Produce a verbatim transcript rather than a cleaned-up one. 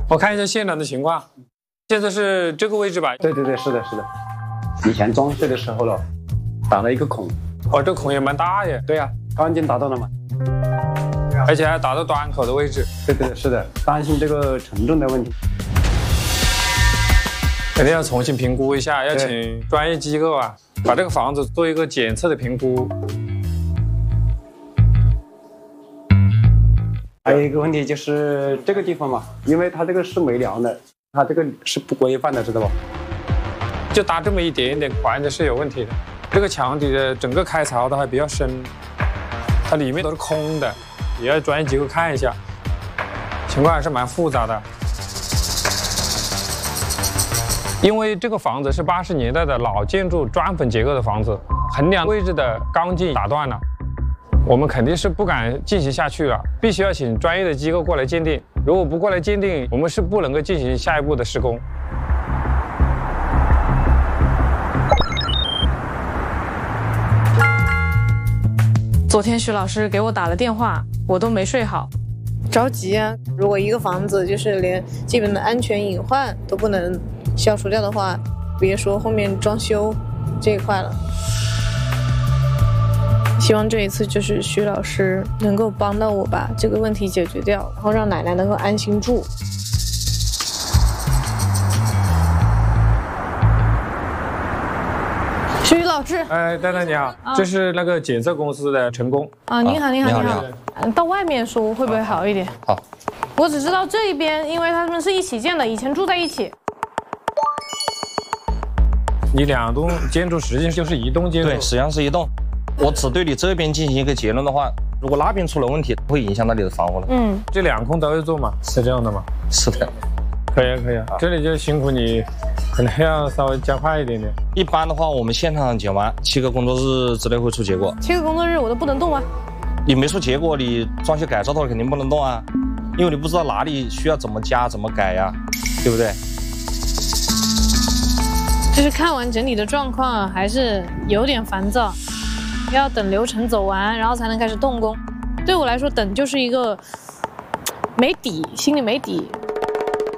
我看一下现场的情况，现在是这个位置吧？ 对对对，是的，是的。以前装修的时候了，打了一个孔。 哦，这孔也蛮大耶。 对呀、啊，刚进达到了嘛。 而且还打到端口的位置。 对对是的，担心这个承重的问题。 肯定要重新评估一下，要请专业机构啊，把这个房子做一个检测的评估。 还有一个问题就是这个地方嘛，因为它这个是没梁的，它这个是不规范的，知道吧？ 就搭这么一点点环子是有问题的。这个墙体的整个开槽的还比较深，它里面都是空的，也要专业机构看一下，情况还是蛮复杂的。因为这个房子是八十年代的老建筑砖粉结构的房子，横梁位置的钢筋打断了。我们肯定是不敢进行下去了，必须要请专业的机构过来鉴定。如果不过来鉴定，我们是不能够进行下一步的施工。 昨天徐老师给我打了电话，我都没睡好， 着急啊！如果一个房子就是连基本的安全隐患都不能消除掉的话，别说后面装修这一块了。希望这一次就是徐老师能够帮到我把这个问题解决掉，然后让奶奶能够安心住。徐老师， 哎，戴戴你好，啊、这是那个检测公司的陈工啊，你好，你好， 你好， 嗯，到外面说会不会好一点？ 好， 我只知道这一边，因为他们是一起建的，以前住在一起。 你两栋建筑实际上就是一栋建筑， 对，实际上是一栋。我只对你这边进行一个结论的话，如果那边出了问题，会影响到你的房屋了。 嗯， 这两空都要做嘛？是这样的吗？ 是的。 可以啊，可以啊。这里就辛苦你，可能要稍微加快一点点。 一般的话，我们现场检完七个工作日之内会出结果。 七个工作日我都不能动啊？ 你没出结果，你装修改造的话肯定不能动啊，因为你不知道哪里需要怎么加怎么改呀、啊，对不对？ 就是看完整体的状况，还是有点烦躁。要等流程走完，然后才能开始动工。对我来说，等就是一个没底，心里没底，